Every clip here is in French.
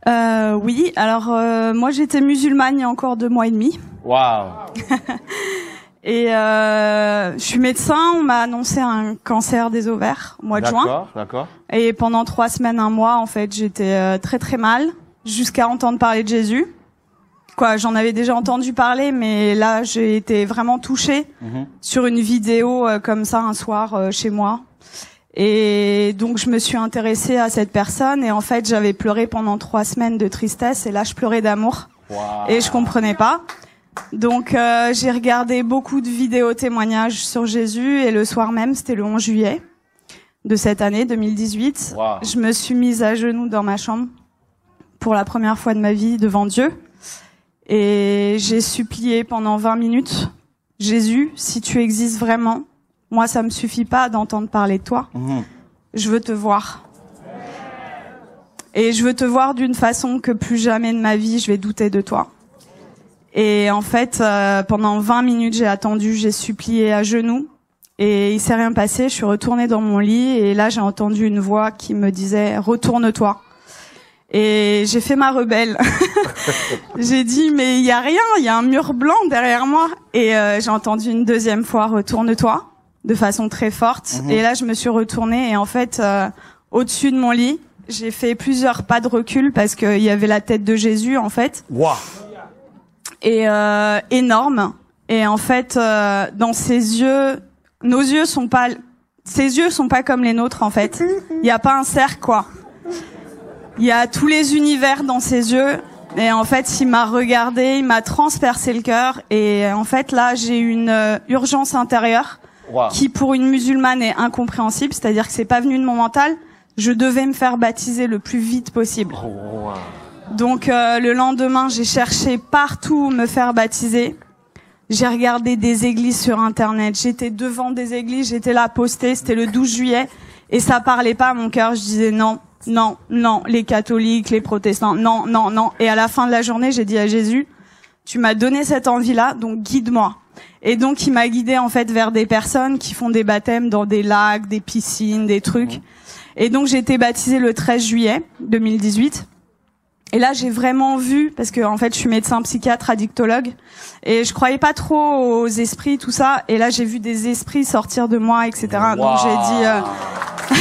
Oui, alors moi j'étais musulmane il y a encore 2 mois et demi. Waouh. Et je suis médecin, on m'a annoncé un cancer des ovaires au mois de juin. D'accord, d'accord. Et pendant 3 semaines, 1 mois, en fait, j'étais très très mal, jusqu'à entendre parler de Jésus. Quoi, j'en avais déjà entendu parler, mais là j'ai été vraiment touchée sur une vidéo comme ça un soir chez moi. Et donc je me suis intéressée à cette personne et en fait j'avais pleuré pendant 3 semaines de tristesse et là je pleurais d'amour. Wow. Et je comprenais pas. Donc j'ai regardé beaucoup de vidéos témoignages sur Jésus et le soir même, c'était le 11 juillet de cette année 2018, wow. Je me suis mise à genoux dans ma chambre pour la première fois de ma vie devant Dieu et j'ai supplié pendant 20 minutes, Jésus, si tu existes vraiment, moi ça me suffit pas d'entendre parler de toi. Je veux te voir. Et je veux te voir d'une façon que plus jamais de ma vie je vais douter de toi. Et en fait, pendant 20 minutes, j'ai attendu, j'ai supplié à genoux et il s'est rien passé. Je suis retournée dans mon lit et là, j'ai entendu une voix qui me disait « Retourne-toi ». Et j'ai fait ma rebelle. J'ai dit « Mais il y a rien, il y a un mur blanc derrière moi ». Et j'ai entendu une deuxième fois « Retourne-toi » de façon très forte. Et là, je me suis retournée et en fait, au-dessus de mon lit, j'ai fait plusieurs pas de recul parce qu'il y avait la tête de Jésus en fait. Wow. Et énorme. Et en fait, dans ses yeux, ses yeux sont pas comme les nôtres en fait. Il y a pas un cercle quoi. Il y a tous les univers dans ses yeux. Et en fait, il m'a regardé, il m'a transpercé le cœur. Et en fait, là, j'ai une urgence intérieure qui, pour une musulmane, est incompréhensible. C'est-à-dire que c'est pas venu de mon mental. Je devais me faire baptiser le plus vite possible. Donc le lendemain, j'ai cherché partout où me faire baptiser. J'ai regardé des églises sur Internet. J'étais devant des églises, j'étais là postée. C'était le 12 juillet et ça parlait pas à mon cœur. Je disais non, non, non. Les catholiques, les protestants, non, non, non. Et à la fin de la journée, j'ai dit à Jésus, tu m'as donné cette envie-là, donc guide-moi. Et donc il m'a guidée en fait vers des personnes qui font des baptêmes dans des lacs, des piscines, des trucs. Et donc j'ai été baptisée le 13 juillet 2018. Et là, j'ai vraiment vu, parce que en fait, je suis médecin psychiatre, addictologue, et je croyais pas trop aux esprits, tout ça. Et là, j'ai vu des esprits sortir de moi, etc. Wow. Donc j'ai dit.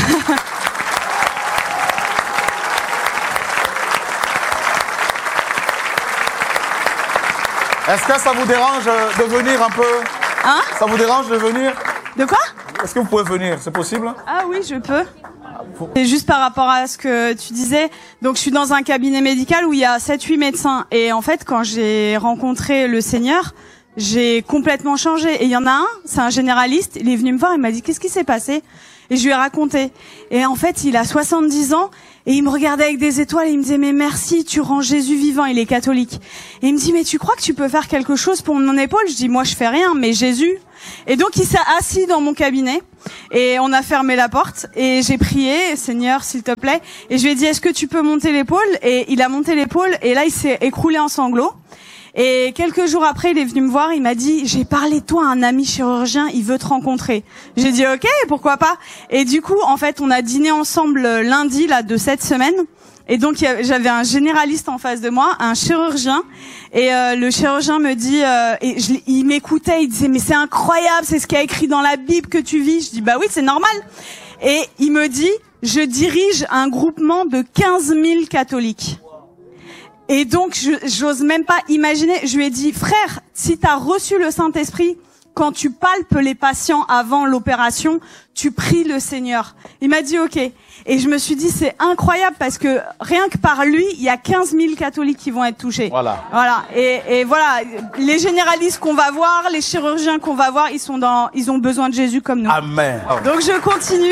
Est-ce que ça vous dérange de venir un peu? Hein? Ça vous dérange de venir? De quoi? Est-ce que vous pouvez venir? C'est possible? Ah oui, je peux. C'est juste par rapport à ce que tu disais. Donc, je suis dans un cabinet médical où il y a 7-8 médecins. Et en fait, quand j'ai rencontré le Seigneur, j'ai complètement changé. Et il y en a un, c'est un généraliste. Il est venu me voir, il m'a dit, qu'est-ce qui s'est passé? Et je lui ai raconté. Et en fait, il a 70 ans. Et il me regardait avec des étoiles et il me disait, mais merci, tu rends Jésus vivant, il est catholique. Et il me dit, mais tu crois que tu peux faire quelque chose pour mon épaule? Je dis, moi, je fais rien, mais Jésus. Et donc, il s'est assis dans mon cabinet et on a fermé la porte et j'ai prié, Seigneur, s'il te plaît. Et je lui ai dit, est-ce que tu peux monter l'épaule? Et il a monté l'épaule et là, il s'est écroulé en sanglots. Et quelques jours après, il est venu me voir, il m'a dit, j'ai parlé de toi à un ami chirurgien, il veut te rencontrer. J'ai dit, ok, pourquoi pas. Et du coup, en fait, on a dîné ensemble lundi, là, de cette semaine. Et donc, j'avais un généraliste en face de moi, un chirurgien. Et le chirurgien me dit, il m'écoutait, il disait, mais c'est incroyable, c'est ce qu'il y a écrit dans la Bible que tu vis. Je dis, bah oui, c'est normal. Et il me dit, je dirige un groupement de 15 000 catholiques. Et donc, j'ose même pas imaginer. Je lui ai dit, frère, si t'as reçu le Saint-Esprit, quand tu palpes les patients avant l'opération, tu pries le Seigneur. Il m'a dit, ok. Et je me suis dit, c'est incroyable parce que rien que par lui, il y a 15 000 catholiques qui vont être touchés. Voilà. Et voilà, les généralistes qu'on va voir, les chirurgiens qu'on va voir, ils ont besoin de Jésus comme nous. Amen. Donc je continue.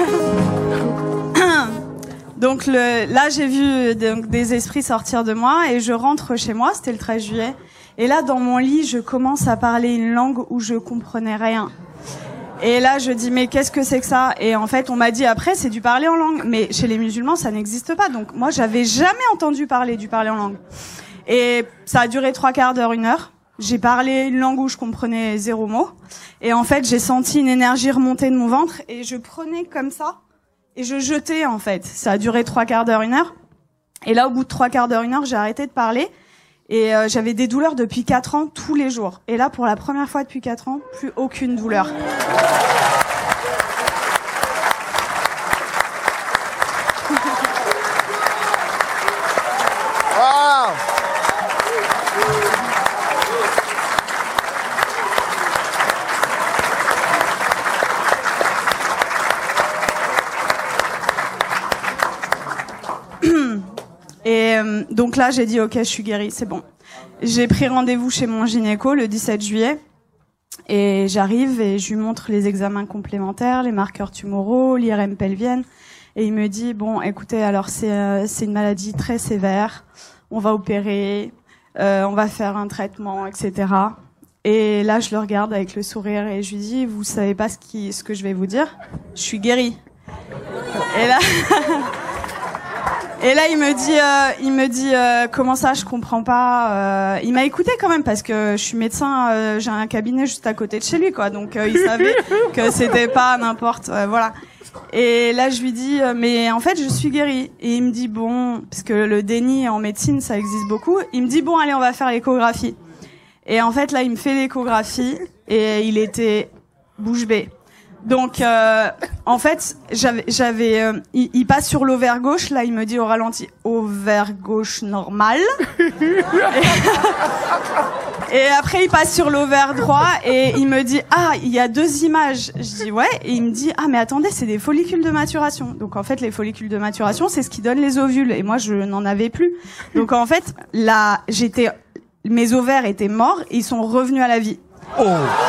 Donc là, j'ai vu des esprits sortir de moi et je rentre chez moi, c'était le 13 juillet. Et là, dans mon lit, je commence à parler une langue où je comprenais rien. Et là, je dis, mais qu'est-ce que c'est que ça? Et en fait, on m'a dit après, c'est du parler en langue. Mais chez les musulmans, ça n'existe pas. Donc moi, j'avais jamais entendu parler du parler en langue. Et ça a duré 3/4 d'heure, 1 heure. J'ai parlé une langue où je comprenais 0 mot. Et en fait, j'ai senti une énergie remonter de mon ventre et je prenais comme ça et je jetais, en fait. Ça a duré 3/4 d'heure, 1 heure. Et là, au bout de 3/4 d'heure, 1 heure, j'ai arrêté de parler. Et j'avais des douleurs depuis 4 ans, tous les jours. Et là, pour la première fois depuis 4 ans, plus aucune douleur. Wow. Et donc là, j'ai dit ok, je suis guérie, c'est bon. J'ai pris rendez-vous chez mon gynéco le 17 juillet et j'arrive et je lui montre les examens complémentaires, les marqueurs tumoraux, l'IRM pelvienne et il me dit bon, écoutez, alors c'est une maladie très sévère, on va opérer, on va faire un traitement, etc. Et là, je le regarde avec le sourire et je lui dis vous savez pas ce que je vais vous dire, je suis guérie. Et là. Et là, il me dit, comment ça, je comprends pas. Il m'a écouté quand même parce que je suis médecin, j'ai un cabinet juste à côté de chez lui, quoi. Donc il savait que c'était pas n'importe, voilà. Et là, je lui dis, mais en fait, je suis guérie. Et il me dit bon, parce que le déni en médecine, ça existe beaucoup. Il me dit bon, allez, on va faire l'échographie. Et en fait, là, il me fait l'échographie et il était bouche bée. Donc, en fait, il passe sur l'ovaire gauche. Là, il me dit au ralenti, ovaire gauche normal. Et après, il passe sur l'ovaire droit et il me dit, ah, il y a 2 images. Je dis ouais. Et il me dit, ah, mais attendez, c'est des follicules de maturation. Donc, en fait, les follicules de maturation, c'est ce qui donne les ovules. Et moi, je n'en avais plus. Donc, en fait, là, mes ovaires étaient morts et ils sont revenus à la vie. Oh.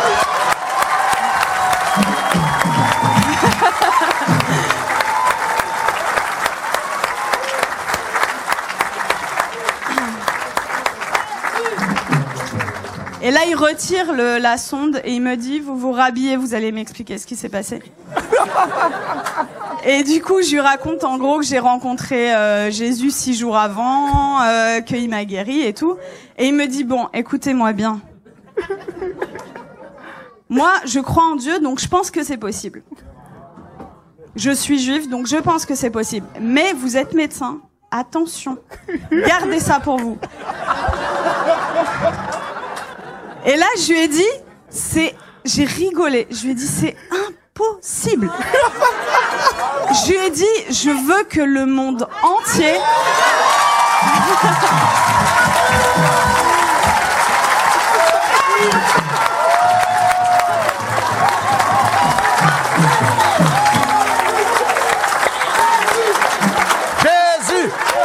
Et là, il retire la sonde et il me dit, vous vous rhabillez, vous allez m'expliquer ce qui s'est passé. Et du coup, je lui raconte en gros que j'ai rencontré Jésus 6 jours avant, qu'il m'a guéri et tout. Et il me dit, bon, écoutez-moi bien. Moi, je crois en Dieu, donc je pense que c'est possible. Je suis juive, donc je pense que c'est possible. Mais vous êtes médecin, attention, gardez ça pour vous. Et là, je lui ai dit, j'ai rigolé. Je lui ai dit, c'est impossible. Je lui ai dit, je veux que le monde entier